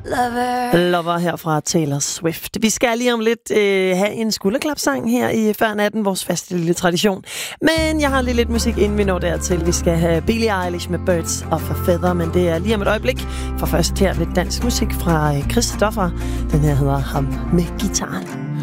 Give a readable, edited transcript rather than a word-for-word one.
Lover her fra Taylor Swift. Vi skal lige om lidt have en skulderklapsang her i Før Natten, vores faste lille tradition. Men jeg har lige lidt musik, inden vi når dertil. Vi skal have Billie Eilish med Birds of a Feather, men det er lige om et øjeblik. For først her lidt dansk musik fra Christoffer. Den her hedder Ham med gitaren.